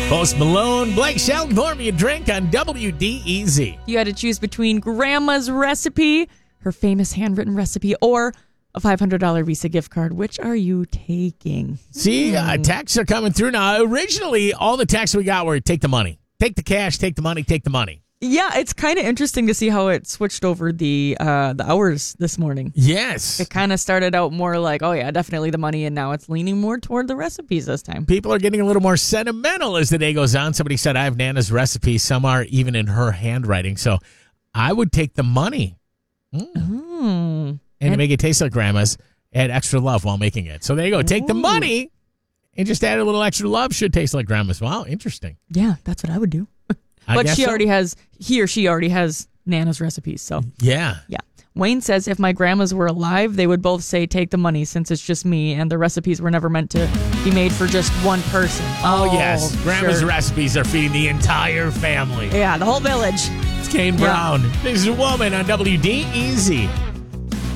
Post Malone, Blake Shelton, pour me a drink on WDEZ. You had to choose between Grandma's recipe, her famous handwritten recipe, or a $500 Visa gift card. Which are you taking? See, texts are coming through now. Originally, all the texts we got were take the money. Take the cash, take the money, take the money. Yeah, it's kind of interesting to see how it switched over the hours this morning. Yes. It kind of started out more like, oh yeah, definitely the money, and now it's leaning more toward the recipes this time. People are getting a little more sentimental as the day goes on. Somebody said, I have Nana's recipe. Some are even in her handwriting. So I would take the money. And to make it taste like Grandma's, add extra love while making it. So there you go. Take the money and just add a little extra love. Should taste like Grandma's. Wow, interesting. Yeah, that's what I would do. But he or she already has Nana's recipes. So yeah. Wayne says if my grandmas were alive, they would both say take the money since it's just me, and the recipes were never meant to be made for just one person. Oh yes. Grandma's recipes are feeding the entire family. Yeah, the whole village. It's Kane Brown. This is a woman on WDEZ.